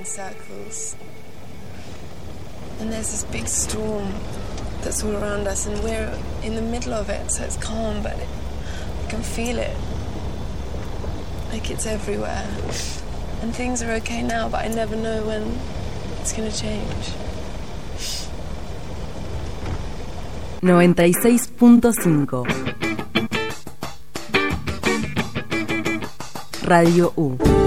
in circles. And there's this big storm that's all around us, and we're in the middle of it, so it's calm, but I can feel it. Like it's everywhere. And things are okay now, but I never know when it's gonna change. 96.5 Radio U.